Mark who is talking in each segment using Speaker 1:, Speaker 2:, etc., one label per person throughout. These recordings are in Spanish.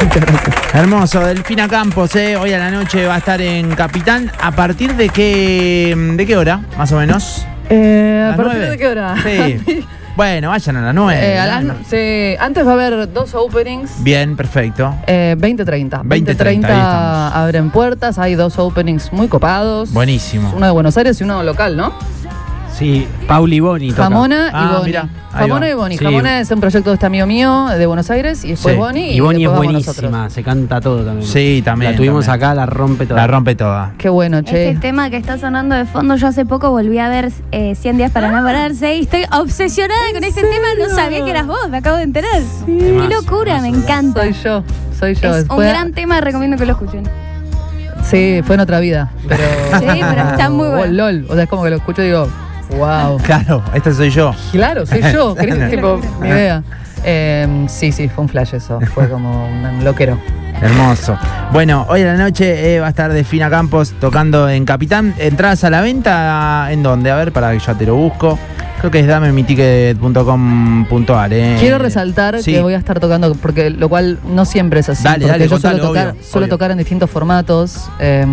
Speaker 1: Muchas gracias.
Speaker 2: Hermoso, Delfina Campos, hoy a la noche va a estar en Capitán. ¿A partir de qué hora, más o menos?
Speaker 1: ¿A partir de qué hora?
Speaker 2: Sí. Bueno, vayan a las 9.
Speaker 1: Sí, antes va a haber 2 openings.
Speaker 2: Bien, perfecto.
Speaker 1: 20:30.
Speaker 2: 20:30
Speaker 1: abren puertas, hay 2 openings muy copados.
Speaker 2: Buenísimo.
Speaker 1: Uno de Buenos Aires y uno local, ¿no?
Speaker 3: Sí, Pauli Boni toca.
Speaker 1: Jamona y Boni.
Speaker 2: Mirá,
Speaker 1: Jamona y Boni.
Speaker 3: Sí.
Speaker 1: Jamona es un proyecto de este amigo mío de Buenos Aires y después
Speaker 2: Sí.
Speaker 1: Boni.
Speaker 3: Y Boni es
Speaker 1: después vamos
Speaker 3: buenísima,
Speaker 1: nosotros.
Speaker 3: se canta todo también.
Speaker 2: Sí, también.
Speaker 3: La tuvimos
Speaker 2: también.
Speaker 3: acá, la rompe toda.
Speaker 2: La rompe toda.
Speaker 1: Qué bueno, che.
Speaker 4: Este tema que está sonando de fondo, yo hace poco volví a ver 100 días para enamorarse y estoy obsesionada con este tema. No sabía que eras vos, me acabo de enterar. Qué locura, me encanta.
Speaker 1: Soy yo.
Speaker 4: Es un gran tema, recomiendo que lo escuchen.
Speaker 1: Sí, fue en otra vida. Pero...
Speaker 4: Sí, pero está muy bueno.
Speaker 1: Oh, LOL. O sea, es como que lo escucho y digo, wow.
Speaker 2: Claro, este soy yo.
Speaker 1: Claro, soy yo. Tipo, mi idea. Sí, fue un flash eso. Fue como un loquero.
Speaker 2: Hermoso. Bueno, hoy a la noche va a estar Delfina Campos tocando en Capitán. ¿Entradas a la venta en dónde? A ver, para que ya te lo busco. Creo que es damemiticket.com.ar.
Speaker 1: Quiero resaltar que voy a estar tocando, porque lo cual no siempre es así.
Speaker 2: Dale,
Speaker 1: porque yo
Speaker 2: contalo,
Speaker 1: suelo tocar en distintos formatos.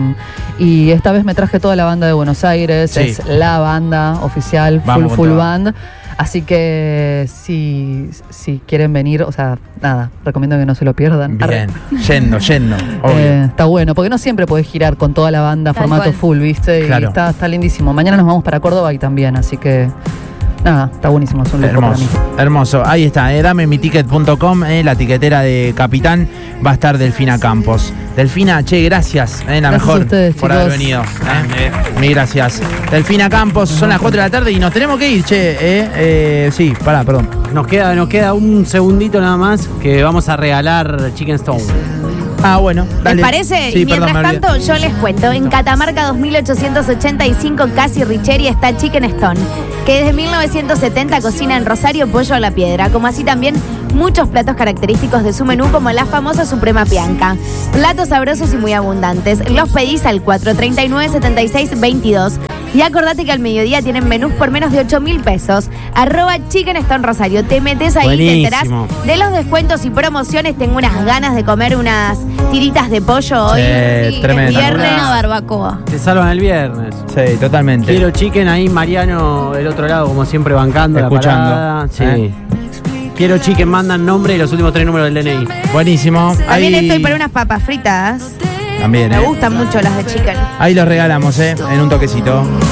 Speaker 1: Y esta vez me traje toda la banda de Buenos Aires.
Speaker 2: Sí.
Speaker 1: Es la banda oficial,
Speaker 2: Vamos
Speaker 1: full
Speaker 2: con
Speaker 1: band. Así que si quieren venir, o sea, nada, recomiendo que no se lo pierdan.
Speaker 2: Bien, yendo, obvio.
Speaker 1: Está bueno, porque no siempre podés girar con toda la banda
Speaker 4: Tal
Speaker 1: formato
Speaker 4: cual.
Speaker 1: full, ¿viste?
Speaker 2: Claro.
Speaker 1: Y está lindísimo. Mañana nos vamos para Córdoba y también, así que nada, está buenísimo, es un lujo para mí.
Speaker 2: Hermoso. Ahí está, damemiticket.com, la tiquetera de Capitán, va a estar Delfina Campos. Delfina, che, gracias, la
Speaker 1: Gracias
Speaker 2: mejor
Speaker 1: a ustedes,
Speaker 2: por
Speaker 1: chicos.
Speaker 2: haber venido. Mil gracias. Delfina Campos, son las 4 de la tarde y nos tenemos que ir, che. Sí, pará, perdón.
Speaker 3: Nos queda un segundito nada más que vamos a regalar Chicken Stone.
Speaker 2: Bueno, dale.
Speaker 5: ¿Les parece?
Speaker 2: Sí,
Speaker 5: Y mientras
Speaker 2: perdón, me olvidé.
Speaker 5: tanto, yo les cuento. En Catamarca 2885, Casi Richeri, está Chicken Stone, que desde 1970 cocina en Rosario pollo a la piedra, como así también muchos platos característicos de su menú, como la famosa Suprema Pianca. Platos sabrosos y muy abundantes. Los pedís al 439-7622. Y acordate que al mediodía tienen menús por menos de 8.000 pesos. @Chicken Stone Rosario. Te metes ahí y te enterás de los descuentos y promociones. Tengo unas ganas de comer unas tiritas de pollo hoy.
Speaker 2: Sí, tremendo.
Speaker 5: Viernes.
Speaker 4: Una barbacoa.
Speaker 3: Te salvan el viernes.
Speaker 2: Sí, totalmente.
Speaker 3: Quiero Chicken, ahí Mariano del otro lado, como siempre, bancando
Speaker 2: Escuchando.
Speaker 3: la parada. Sí. Quiero Chicken, mandan nombre y los últimos 3 números del DNI.
Speaker 2: Buenísimo.
Speaker 5: También
Speaker 2: Ahí
Speaker 5: estoy para unas papas fritas.
Speaker 2: también,
Speaker 5: Me gustan mucho las de chicken.
Speaker 2: Ahí los regalamos, en un toquecito.